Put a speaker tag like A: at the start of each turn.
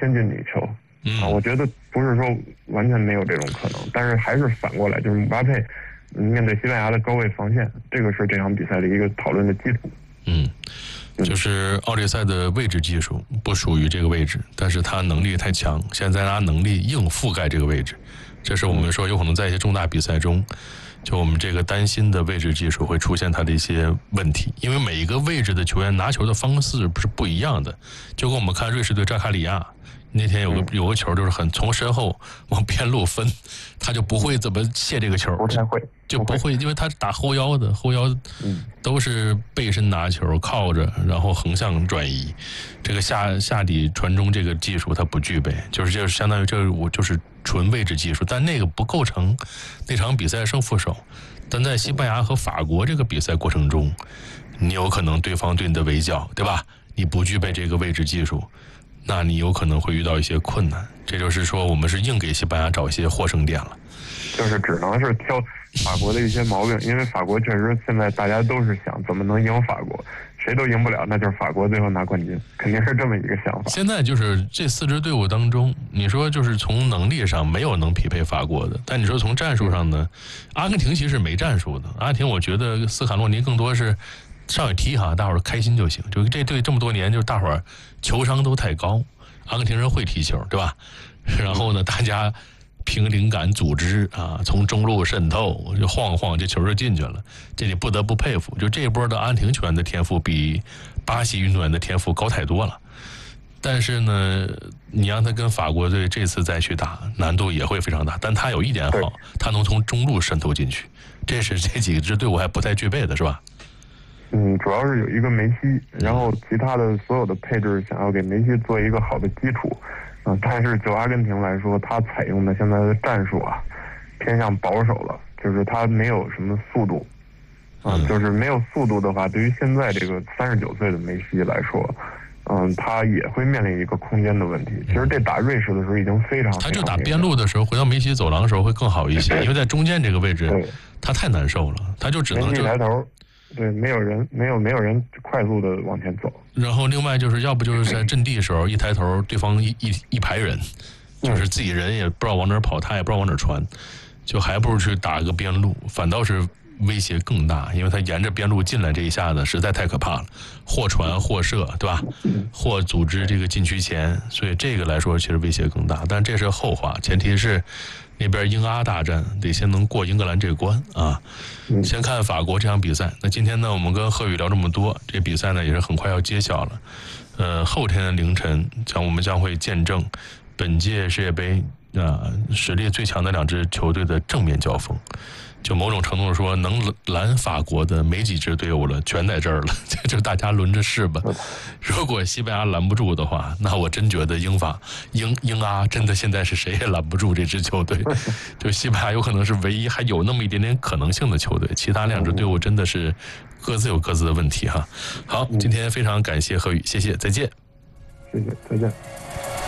A: 先进女球。我觉得不是说完全没有这种可能，但是还是反过来，就是姆巴佩面对西班牙的高位防线，这个是这场比赛的一个讨论的基础。
B: 就是奥利赛的位置技术不属于这个位置，但是他能力太强，现在他能力硬覆盖这个位置，这是我们说有可能在一些重大比赛中，就我们这个担心的位置技术会出现它的一些问题，因为每一个位置的球员拿球的方式不一样的，就跟我们看瑞士队扎卡里亚。那天有个球就是很从身后往边路分，他就不会怎么卸这个球，
A: 不太会，
B: 就不会，因为他打后腰的，后腰都是背身拿球靠着，然后横向转移，这个下底传中这个技术他不具备，就是相当于我就是纯位置技术，但那个不构成那场比赛胜负手。但在西班牙和法国这个比赛过程中，你有可能对方对你的围剿，对吧？你不具备这个位置技术。那你有可能会遇到一些困难，这就是说我们是硬给西班牙找一些获胜点了，
A: 就是只能是挑法国的一些毛病，因为法国确实现在大家都是想怎么能赢法国，谁都赢不了，那就是法国最后拿冠军，肯定是这么一个想法。
B: 现在就是这4支队伍当中，你说就是从能力上没有能匹配法国的，但你说从战术上呢，阿根廷其实没战术的，阿根廷我觉得斯卡洛尼更多是上去踢哈，大伙儿开心就行。就这队这么多年，就是大伙儿球商都太高，阿根廷人会踢球，对吧？然后呢，大家凭灵感组织啊，从中路渗透，就晃晃，这球就进去了。这你不得不佩服，就这一波的阿根廷球员的天赋比巴西运动员的天赋高太多了。但是呢，你让他跟法国队这次再去打，难度也会非常大。但他有一点好，他能从中路渗透进去，这是这几支队伍还不太具备的，是吧？
A: 主要是有一个梅西，然后其他的所有的配置想要给梅西做一个好的基础，但是就阿根廷来说，他采用的现在的战术啊，偏向保守了，就是他没有什么速度，就是没有速度的话，对于现在这个39岁的梅西来说，他也会面临一个空间的问题。其实这打瑞士的时候已经非常
B: 他就打边路的时候，回到梅西走廊的时候会更好一些，因为在中间这个位置，他太难受了，他就只能
A: 一抬头。对，没有人快速的往前走。
B: 然后另外就是要不就是在阵地的时候一抬头，对方一排人，就是自己人也不知道往哪儿跑，他也不知道往哪儿传，就还不如去打个边路，反倒是威胁更大，因为他沿着边路进来这一下子实在太可怕了，或传或射，对吧？或组织这个禁区前，所以这个来说其实威胁更大。但这是后话，前提是那边英阿大战得先能过英格兰这个关啊。先看法国这场比赛。那今天呢，我们跟贺宇聊这么多，这比赛呢也是很快要揭晓了。后天的凌晨，我们将会见证本届世界杯实力最强的2支球队的正面交锋。就某种程度说，能拦法国的没几支队伍了，全在这儿了，就大家轮着试吧。如果西班牙拦不住的话，那我真觉得英阿真的现在是谁也拦不住这支球队。就西班牙有可能是唯一还有那么一点点可能性的球队，其他2支队伍真的是各自有各自的问题哈。好，今天非常感谢贺宇，谢谢，再见。
A: 谢谢，再见。